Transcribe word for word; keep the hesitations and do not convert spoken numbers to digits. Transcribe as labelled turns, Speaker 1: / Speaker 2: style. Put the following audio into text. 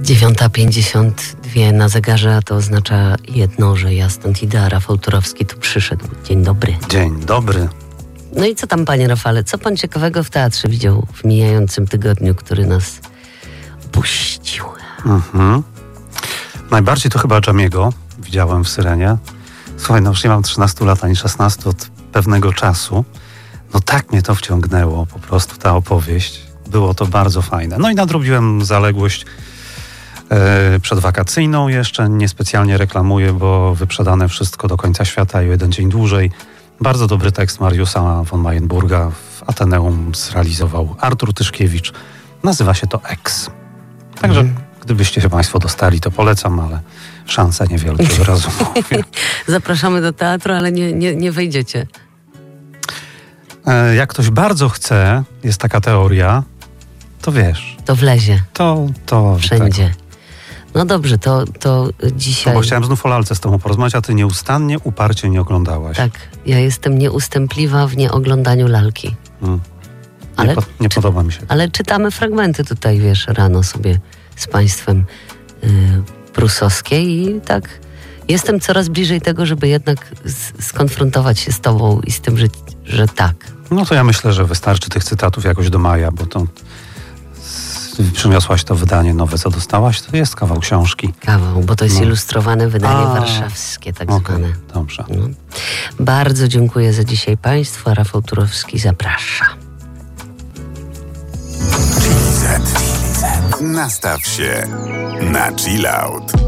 Speaker 1: dziewiąta pięćdziesiąt dwa na zegarze, a to oznacza jedno, że ja stąd idę, a Rafał Turowski tu przyszedł. Dzień dobry.
Speaker 2: Dzień dobry.
Speaker 1: No i co tam, panie Rafale? Co pan ciekawego w teatrze widział w mijającym tygodniu, który nas opuścił?
Speaker 2: Mhm. Najbardziej to chyba Dżamiego widziałem w Syrenie. Słuchaj, no już nie mam trzynastu lat ani szesnastu od pewnego czasu. No tak mnie to wciągnęło, po prostu ta opowieść. Było to bardzo fajne. No i nadrobiłem zaległość e, przedwakacyjną jeszcze. Niespecjalnie reklamuję, bo wyprzedane wszystko do końca świata i o jeden dzień dłużej. Bardzo dobry tekst Mariusza von Mayenburga w Ateneum zrealizował Artur Tyszkiewicz. Nazywa się to Ex. Także mm. gdybyście się państwo dostali, to polecam, ale szanse niewielkie, od razu mówię.
Speaker 1: Zapraszamy do teatru, ale nie, nie, nie wejdziecie.
Speaker 2: E, jak ktoś bardzo chce, jest taka teoria, to wiesz.
Speaker 1: To wlezie.
Speaker 2: To, to
Speaker 1: wszędzie.
Speaker 2: Tego.
Speaker 1: No dobrze, to, to dzisiaj...
Speaker 2: No bo chciałem znów o lalce z tobą porozmawiać, a ty nieustannie, uparcie nie oglądałaś.
Speaker 1: Tak, ja jestem nieustępliwa w nieoglądaniu lalki.
Speaker 2: Hmm. Nie,
Speaker 1: Ale,
Speaker 2: po, nie
Speaker 1: czy,
Speaker 2: podoba mi się.
Speaker 1: Ale czytamy fragmenty tutaj, wiesz, rano sobie z państwem yy, prusowskie i tak jestem coraz bliżej tego, żeby jednak z, skonfrontować się z tobą i z tym, że, że tak.
Speaker 2: No to ja myślę, że wystarczy tych cytatów jakoś do maja, bo to z, przyniosłaś to wydanie nowe, co dostałaś, to jest kawał książki.
Speaker 1: Kawał, bo to jest
Speaker 2: no.
Speaker 1: ilustrowane wydanie
Speaker 2: A,
Speaker 1: warszawskie, tak
Speaker 2: okay,
Speaker 1: zwane.
Speaker 2: Dobrze.
Speaker 1: No. Bardzo dziękuję za dzisiaj państwu, a Rafał Turowski zaprasza.
Speaker 3: Nastaw się na chill out.